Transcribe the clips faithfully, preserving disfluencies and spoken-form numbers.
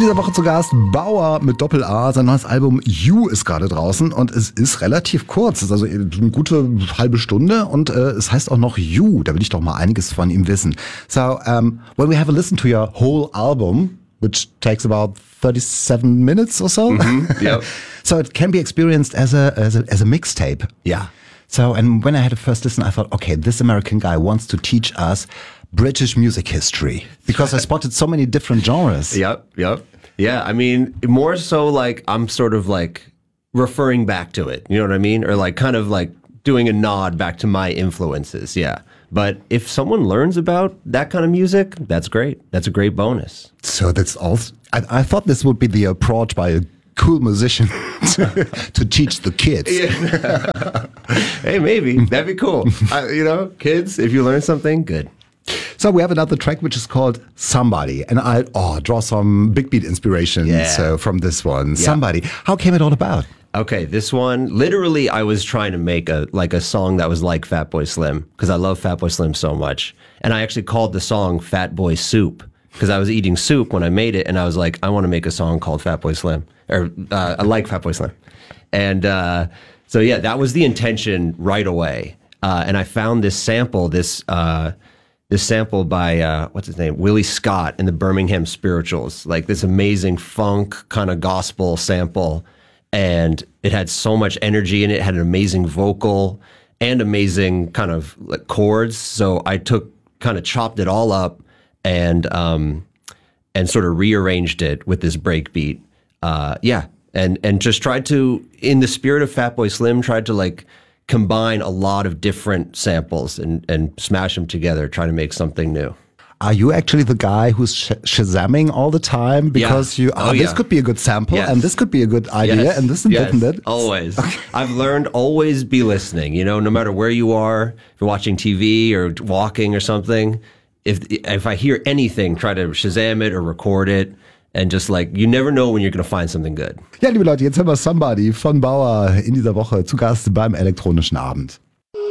In dieser Woche zu Gast Bauer mit Doppel-A. Sein neues Album You ist gerade draußen und es ist relativ kurz. Es ist also eine gute halbe Stunde und äh, es heißt auch noch You. Da will ich doch mal einiges von ihm wissen. So, um, when we have a listen to your whole album, which takes about thirty-seven minutes or so. Mm-hmm. Yep. So it can be experienced as a, as a, as a mixtape. Yeah. So, and when I had a first listen, I thought, okay, this American guy wants to teach us British music history because I spotted so many different genres. Yep, yep. Yeah, I mean, more so like I'm sort of like referring back to it, you know what I mean? Or like kind of like doing a nod back to my influences, yeah. But if someone learns about that kind of music, that's great. That's a great bonus. So that's also, I, I thought this would be the approach by a cool musician to, to teach the kids. Yeah. Hey, maybe. That'd be cool. I, you know, kids, if you learn something, good. So we have another track which is called Somebody, and I oh draw some big beat inspiration yeah. so from this one. Yeah. Somebody. How came it all about? Okay, this one, literally I was trying to make a like a song that was like Fatboy Slim because I love Fatboy Slim so much. And I actually called the song Fatboy Soup because I was eating soup when I made it and I was like, I want to make a song called Fatboy Slim or uh, I like Fatboy Slim. And uh, so yeah, that was the intention right away. Uh, and I found this sample, this uh, this sample by, uh, what's his name? Willie Scott in the Birmingham Spirituals, like this amazing funk kind of gospel sample. And it had so much energy in it, it had an amazing vocal and amazing kind of like chords. So I took, kind of chopped it all up and um, and sort of rearranged it with this break beat. Uh, yeah, and and just tried to, in the spirit of Fatboy Slim, tried to like combine a lot of different samples and, and smash them together, trying to make something new. Are you actually the guy who's sh- shazamming all the time? Because yeah. you, oh, oh, this yeah. could be a good sample, yes. and this could be a good idea, yes. and this and yes. that and that. Always. Okay. I've learned always be listening, you know, no matter where you are, if you're watching T V or walking or something, if if I hear anything, try to Shazam it or record it. And just like, you never know when you're going to find something good. Ja, liebe Leute, jetzt hören wir Somebody von Bauer in dieser Woche zu Gast beim Elektronischen Abend.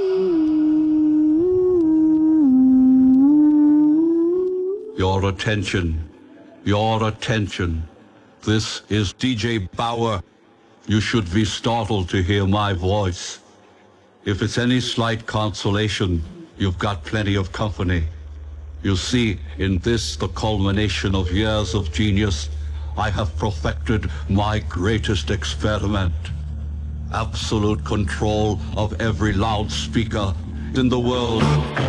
Your attention, your attention. This is D J Bauer. You should be startled to hear my voice. If it's any slight consolation, you've got plenty of company. You see, in this, the culmination of years of genius, I have perfected my greatest experiment. Absolute control of every loudspeaker in the world.